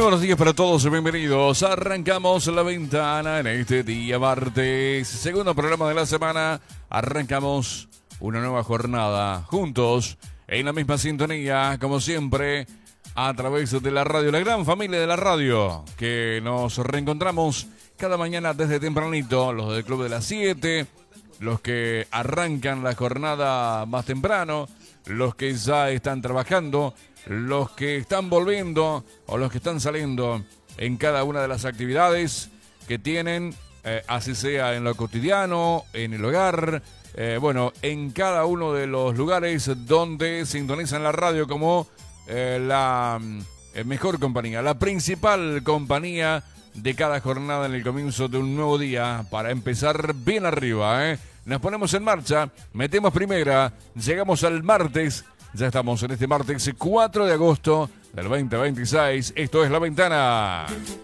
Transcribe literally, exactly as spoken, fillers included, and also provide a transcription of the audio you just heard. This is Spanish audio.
buenos días para todos, bienvenidos. Arrancamos la ventana en este día martes, segundo programa de la semana. Arrancamos una nueva jornada juntos en la misma sintonía, como siempre, a través de la radio, la gran familia de la radio, que nos reencontramos cada mañana desde tempranito, los del Club de las siete, los que arrancan la jornada más temprano, los que ya están trabajando, los que están volviendo o los que están saliendo en cada una de las actividades que tienen, eh, así sea en lo cotidiano, en el hogar, eh, bueno, en cada uno de los lugares donde sintonizan la radio como eh, la eh, mejor compañía, la principal compañía de cada jornada en el comienzo de un nuevo día para empezar bien arriba, ¿eh? Nos ponemos en marcha, metemos primera, llegamos al martes. Ya estamos en este martes cuatro de agosto del veinte veintiséis. Esto es La Ventana.